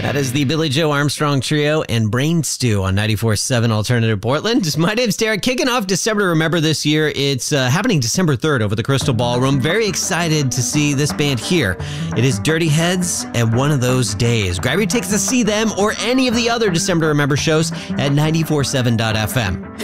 That is the Billy Joe Armstrong Trio and Brain Stew on 94.7 Alternative Portland. My name's Derek. Kicking off December to Remember this year. It's happening December 3rd over the Crystal Ballroom. Very excited to see this band here. It is Dirty Heads and One of Those Days. Grab your tickets to see them or any of the other December to Remember shows at 94.7.fm.